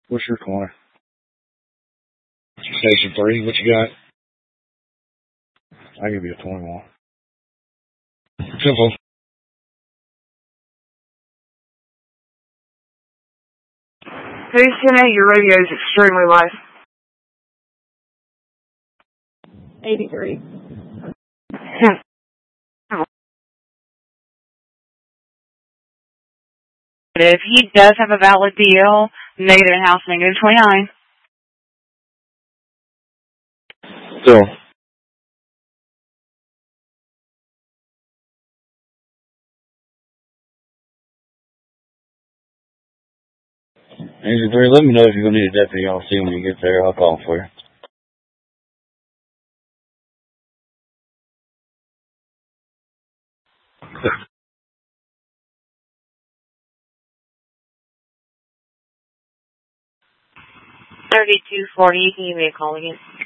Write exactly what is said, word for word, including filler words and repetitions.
What's your corner? Station three, what you got? I'll give you a twenty-one. Simple. Houston, your radio is extremely low. eighty-three. If he does have a valid D L, negative in house, negative twenty-nine. Still. Angel three, let me know if you're going to need a deputy. I'll see when you get there. I'll call for you. thirty-two forty, can you give me a call again?